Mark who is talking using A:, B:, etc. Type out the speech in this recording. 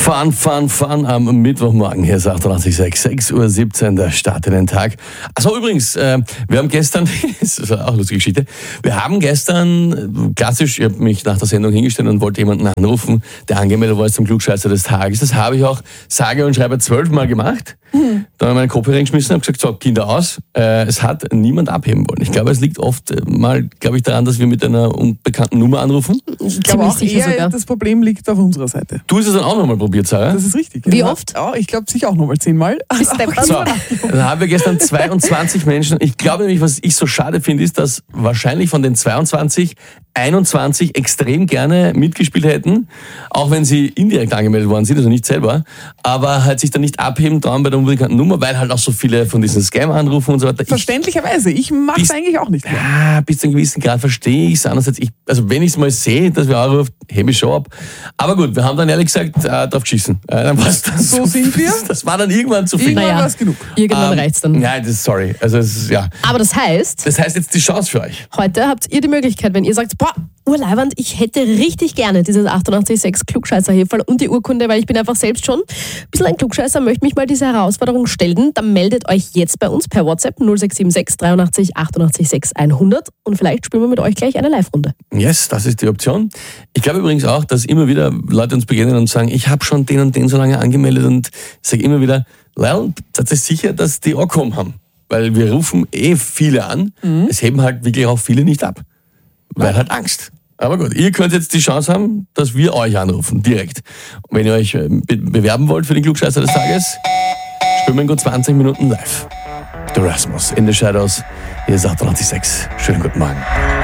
A: Fun am Mittwochmorgen. Hier ist 88,6, 6:17 Uhr, der Start in den Tag. Achso, übrigens, wir haben gestern, das ist auch eine lustige Geschichte, wir haben gestern, klassisch, ich habe mich nach der Sendung hingestellt und wollte jemanden anrufen, der angemeldet war zum Klugscheißer des Tages. Das habe ich auch sage und schreibe 12 Mal gemacht. Dann habe ich meinen Kopfhörer reingeschmissen und gesagt, so, Kinder aus. Es hat niemand abheben wollen. Ich glaube, es liegt oft mal, daran, dass wir mit einer unbekannten Nummer anrufen.
B: Ich glaube auch eher, das Problem liegt auf unserer Seite.
A: Du hast es dann auch nochmal probiert, Sarah?
B: Das ist richtig.
C: Wie oft?
B: Ja, ich glaube sicher auch nochmal 10 Mal.
A: So, dann haben wir gestern 22 Menschen. Ich glaube nämlich, was ich so schade finde, ist, dass wahrscheinlich von den 22 21 extrem gerne mitgespielt hätten, auch wenn sie indirekt angemeldet worden sind, also nicht selber, aber halt sich dann nicht abheben trauen bei der unbekannten Nummer, weil halt auch so viele von diesen Scam-Anrufen und so weiter.
B: Verständlicherweise, ich mache es eigentlich auch nicht mehr.
A: Ja, bis zu einem gewissen Grad verstehe ich es. Andererseits, also wenn ich es mal sehe, dass wir anruft, hebe ich schon ab. Aber gut, wir haben dann ehrlich gesagt drauf geschissen. Dann war's dann
B: so sind wir.
A: Das war dann irgendwann zu viel.
B: Irgendwann war es genug.
C: Irgendwann reicht's dann.
A: Ja, sorry. Also, ja.
C: Aber das heißt
A: jetzt die Chance für euch.
C: heute habt ihr die Möglichkeit, wenn ihr sagt, boah, urleiwand, ich hätte richtig gerne dieses 88,6 Klugscheißer-Häferl und die Urkunde, weil ich bin einfach selbst schon ein bisschen ein Klugscheißer, möchte mich mal diese Herausforderung stellen, dann meldet euch jetzt bei uns per WhatsApp 0676 83 88 6 100 und vielleicht spielen wir mit euch gleich eine Live-Runde.
A: Yes, das ist die Option. Ich glaube übrigens auch, dass immer wieder Leute uns begegnen und sagen, ich habe schon den und den so lange angemeldet und ich sage immer wieder, Leil, seid ihr sicher, dass die auch kommen haben? Weil wir rufen viele an, es heben halt wirklich auch viele nicht ab. Weil halt Angst. Aber gut, ihr könnt jetzt die Chance haben, dass wir euch anrufen, direkt. Und wenn ihr euch bewerben wollt für den Klugscheißer des Tages, spielen wir in gut 20 Minuten live. The Rasmus in the Shadows. Hier ist 88,6. Schönen guten Morgen.